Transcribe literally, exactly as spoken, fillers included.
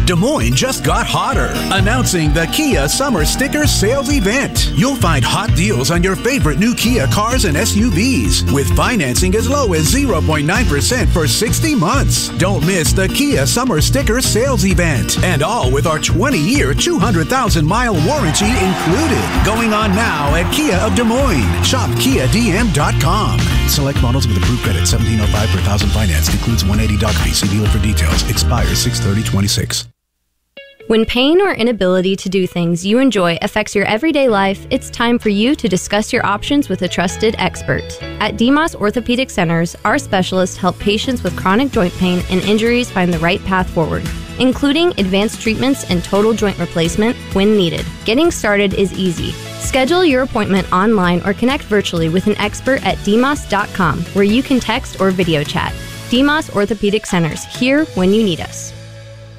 Des Moines just got hotter. Announcing the Kia Summer Sticker Sales Event. You'll find hot deals on your favorite new Kia cars and S U Vs with financing as low as zero point nine percent for sixty months. Don't miss the Kia Summer Sticker Sales Event. And all with our twenty-year, two hundred thousand mile warranty included. Going on now at Kia of Des Moines. Shop Kia D M dot com. Select models with approved credit. seventeen oh five per thousand financed. Includes one eighty doc fee. See dealer for details. Expires six thirty twenty-six. When pain or inability to do things you enjoy affects your everyday life, it's time for you to discuss your options with a trusted expert. At DeMoss Orthopedic Centers, our specialists help patients with chronic joint pain and injuries find the right path forward, including advanced treatments and total joint replacement when needed. Getting started is easy. Schedule your appointment online or connect virtually with an expert at D M O S dot com, where you can text or video chat. DeMoss Orthopedic Centers, here when you need us.